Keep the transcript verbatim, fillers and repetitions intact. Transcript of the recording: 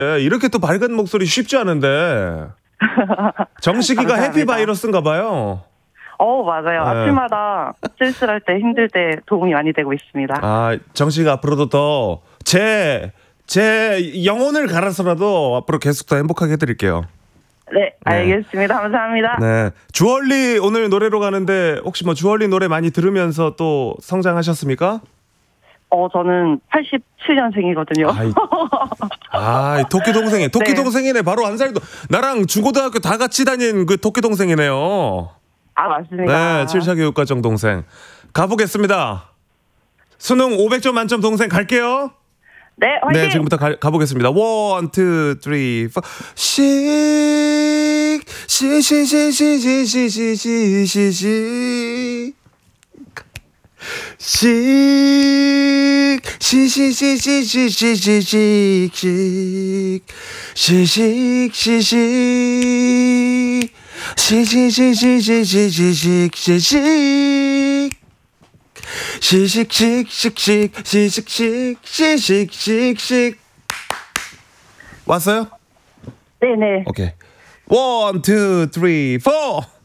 예, 이렇게 또 밝은 목소리 쉽지 않은데. 정식이가 해피 바이러스인가 봐요. 어, 맞아요. 네. 아침마다 쓸쓸할 때, 힘들 때 도움이 많이 되고 있습니다. 아, 정식이가 앞으로도 더 제, 제 영혼을 갈아서라도 앞으로 계속 더 행복하게 해드릴게요. 네, 알겠습니다. 네. 감사합니다. 네. 주얼리 오늘 노래로 가는데 혹시 뭐 주얼리 노래 많이 들으면서 또 성장하셨습니까? 어, 저는 팔십칠 년생이거든요. 아이, 아, 토끼 동생이, 토끼 네. 동생이네. 바로 한 살도. 나랑 중고등학교 다 같이 다닌 그 토끼 동생이네요. 아, 맞습니다. 네, 칠 차 교육과정 동생. 가보겠습니다. 수능 오백 점 만점 동생 갈게요. 네, 화이팅! 네, 지금부터 가, 가보겠습니다. 원, 투, 쓰리, 포. 씩, 시, 시, 시, 시, 시, 시, 시, 시, 시, 시. 씩, 시, 시, 시, 시, 시, 시, 시, 시, 시. 시식, 시식. 시시시시시시시식, 시식. 시식식식식 시식식 시식식식 왔어요? 네네. 오케이 원, 투, 쓰리, 포